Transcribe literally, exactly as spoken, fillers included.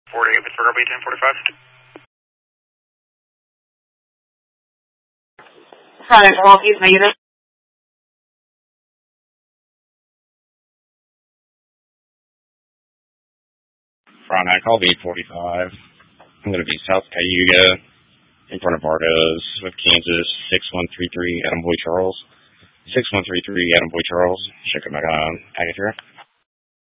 forty-eight, Pittsburgh, L B ten forty-five. Hi, Milwaukee's negative. Frontenac, call B forty-five. I'm going to be South Cayuga, in front of Vargas, with Kansas, six one three three, Adam Boy Charles. six one three three, Adam Boy Charles. Check him out on Agathera.